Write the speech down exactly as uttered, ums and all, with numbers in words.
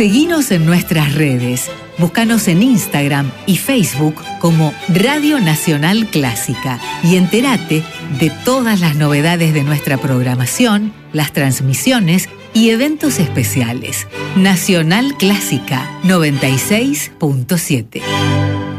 Seguinos en nuestras redes. Búscanos en Instagram y Facebook como Radio Nacional Clásica y entérate de todas las novedades de nuestra programación, las transmisiones y eventos especiales. Nacional Clásica noventa y seis punto siete.